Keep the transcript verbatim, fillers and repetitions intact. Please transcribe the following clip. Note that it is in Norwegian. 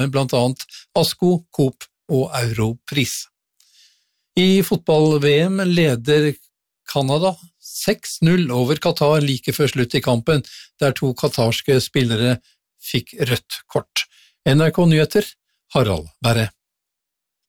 blant annet Asko, Coop og Europris. I fotball-V M leder Kanada seks null over Qatar like før slutt i kampen, der to katarske spillere fikk rødt kort. N R K Nyheter, Harald Berre.